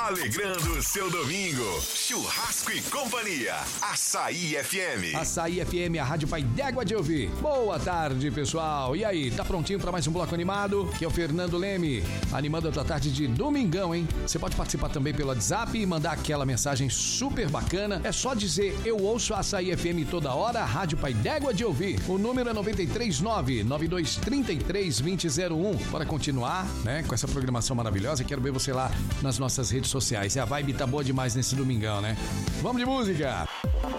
alegrando o seu domingo. Churrasco e Companhia, Açaí FM. Açaí FM, a rádio pai d'égua de ouvir. Boa tarde, pessoal. E aí, tá prontinho pra mais um bloco animado? Que é o Fernando Leme, animando a tua tarde de domingão, hein? Você pode participar também pelo WhatsApp e mandar aquela mensagem super bacana. É só dizer, eu ouço a Açaí FM toda hora, a rádio pai d'égua de ouvir. O número é 939-9233-2001. Bora continuar, né, com essa programação maravilhosa. Quero ver você lá nas nossas redes sociais. E a vibe tá boa demais nesse domingão, né? Vamos de música!